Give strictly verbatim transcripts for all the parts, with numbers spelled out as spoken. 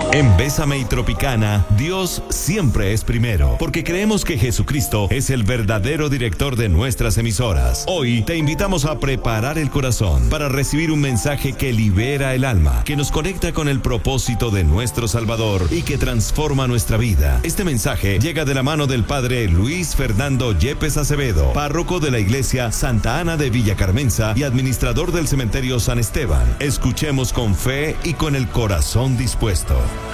En Bésame y Tropicana, Dios siempre es primero, porque creemos que Jesucristo es el verdadero director de nuestras emisoras. Hoy te invitamos a preparar el corazón para recibir un mensaje que libera el alma, que nos conecta con el propósito de nuestro Salvador y que transforma nuestra vida. Este mensaje llega de la mano del Padre Luis Fernando Yepes Acevedo, párroco de la Iglesia Santa Ana de Villa Carmenza y administrador del Cementerio San Esteban. Escuchemos con fe y con el corazón dispuesto.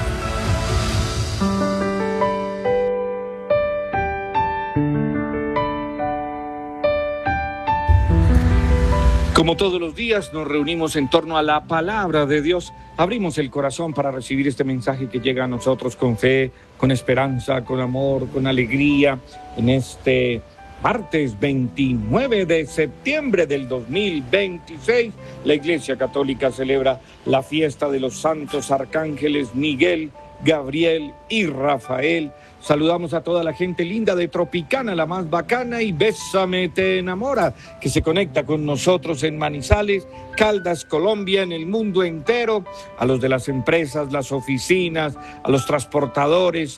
Como todos los días nos reunimos en torno a la palabra de Dios, abrimos el corazón para recibir este mensaje que llega a nosotros con fe, con esperanza, con amor, con alegría, en este martes veintinueve de septiembre del dos mil veintiséis. La Iglesia Católica celebra la fiesta de los santos arcángeles Miguel, Gabriel y Rafael. Saludamos a toda la gente linda de Tropicana, la más bacana, y Bésame te enamora, que se conecta con nosotros en Manizales, Caldas, Colombia, en el mundo entero, a los de las empresas, las oficinas, a los transportadores,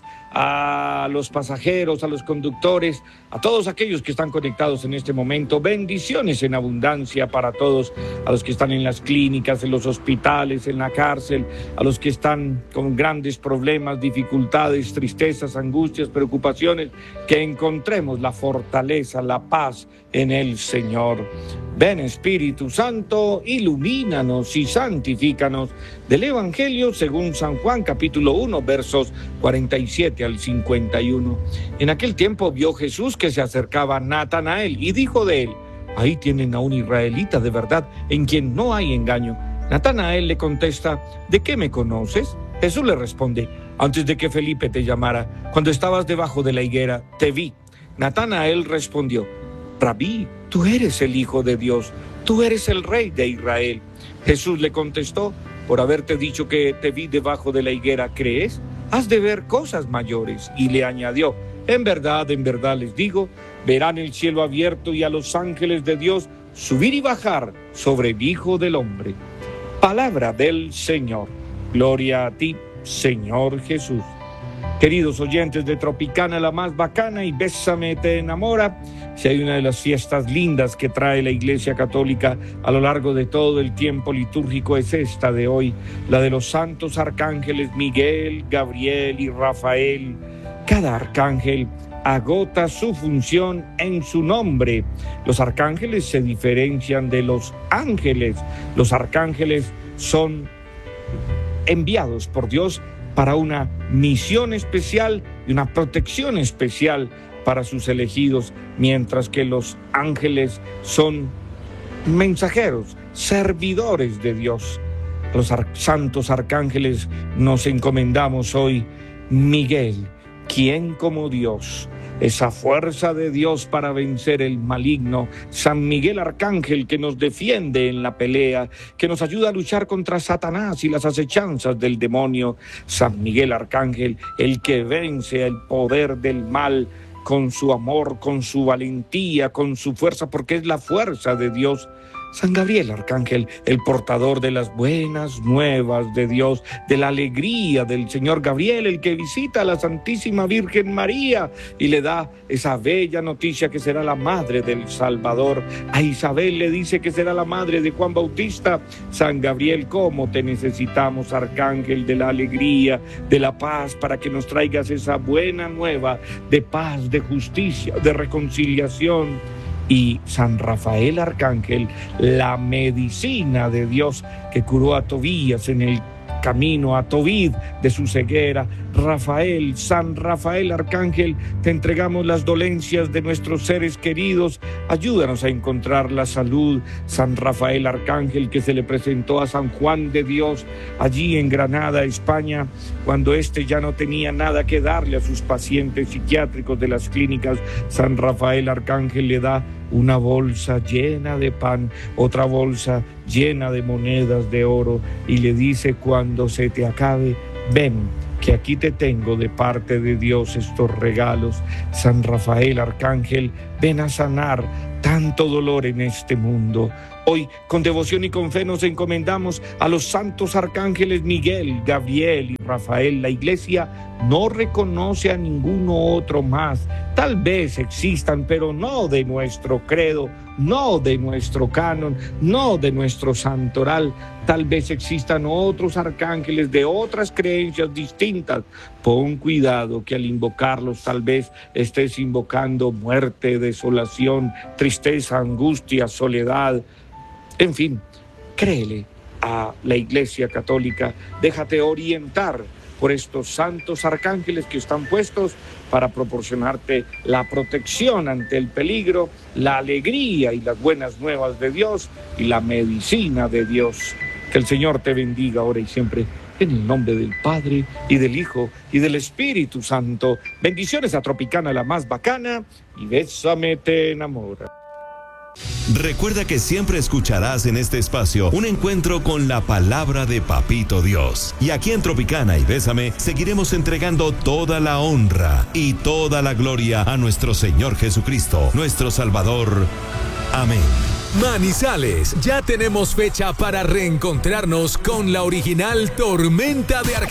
a los pasajeros, a los conductores, a todos aquellos que están conectados en este momento. Bendiciones en abundancia para todos, a los que están en las clínicas, en los hospitales, en la cárcel, a los que están con grandes problemas, dificultades, tristezas, angustias, preocupaciones, que encontremos la fortaleza, la paz en el Señor. Ven, Espíritu Santo, ilumínanos y santifícanos. Del Evangelio según San Juan, capítulo uno, versos cuarenta y siete al cincuenta y uno. En aquel tiempo vio Jesús que se acercaba a Natanael y dijo de él: ahí tienen a un israelita de verdad, en quien no hay engaño. Natanael le contesta: ¿de qué me conoces? Jesús le responde: antes de que Felipe te llamara, cuando estabas debajo de la higuera, te vi. Natanael respondió: Rabí, tú eres el Hijo de Dios, tú eres el Rey de Israel. Jesús le contestó: por haberte dicho que te vi debajo de la higuera, ¿crees? Has de ver cosas mayores. Y le añadió: en verdad, en verdad les digo, verán el cielo abierto y a los ángeles de Dios subir y bajar sobre el Hijo del Hombre. Palabra del Señor. Gloria a ti, Señor Jesús. Queridos oyentes de Tropicana, la más bacana, y Bésame te enamora, si hay una de las fiestas lindas que trae la Iglesia Católica a lo largo de todo el tiempo litúrgico, es esta de hoy, la de los santos arcángeles Miguel, Gabriel y Rafael. Cada arcángel agota su función en su nombre. Los arcángeles se diferencian de los ángeles. Los arcángeles son enviados por Dios para una misión especial y una protección especial para sus elegidos, mientras que los ángeles son mensajeros, servidores de Dios. A los ar- santos arcángeles nos encomendamos hoy. Miguel, ¿quién como Dios? Esa fuerza de Dios para vencer el maligno. San Miguel Arcángel, que nos defiende en la pelea, que nos ayuda a luchar contra Satanás y las acechanzas del demonio. San Miguel Arcángel, el que vence el poder del mal con su amor, con su valentía, con su fuerza, porque es la fuerza de Dios. San Gabriel Arcángel, el portador de las buenas nuevas de Dios, de la alegría del Señor. Gabriel, el que visita a la Santísima Virgen María y le da esa bella noticia que será la madre del Salvador. A Isabel le dice que será la madre de Juan Bautista. San Gabriel, ¿cómo te necesitamos, Arcángel de la alegría, de la paz, para que nos traigas esa buena nueva de paz, de justicia, de reconciliación? Y San Rafael Arcángel, la medicina de Dios que curó a Tobías en el camino a Tobit de su ceguera. Rafael, San Rafael Arcángel, te entregamos las dolencias de nuestros seres queridos. Ayúdanos a encontrar la salud. San Rafael Arcángel, que se le presentó a San Juan de Dios allí en Granada, España, cuando éste ya no tenía nada que darle a sus pacientes psiquiátricos de las clínicas. San Rafael Arcángel le da una bolsa llena de pan, otra bolsa llena de monedas de oro, y le dice: cuando se te acabe, ven, que aquí te tengo de parte de Dios estos regalos. San Rafael Arcángel, ven a sanar tanto dolor en este mundo. Hoy, con devoción y con fe, nos encomendamos a los santos arcángeles Miguel, Gabriel y Rafael. La Iglesia no reconoce a ninguno otro más. Tal vez existan, pero no de nuestro credo, no de nuestro canon, no de nuestro santoral. Tal vez existan otros arcángeles de otras creencias distintas. Pon cuidado que al invocarlos tal vez estés invocando muerte, desolación, tristeza, angustia, soledad. En fin, créele a la Iglesia Católica, déjate orientar por estos santos arcángeles que están puestos para proporcionarte la protección ante el peligro, la alegría y las buenas nuevas de Dios y la medicina de Dios. Que el Señor te bendiga ahora y siempre, en el nombre del Padre y del Hijo y del Espíritu Santo. Bendiciones a Tropicana, la más bacana, y Bésame te enamora. Recuerda que siempre escucharás en este espacio un encuentro con la palabra de Papito Dios. Y aquí en Tropicana y Bésame seguiremos entregando toda la honra y toda la gloria a nuestro Señor Jesucristo, nuestro Salvador. Amén. Manizales, ya tenemos fecha para reencontrarnos con la original Tormenta de Arcángel.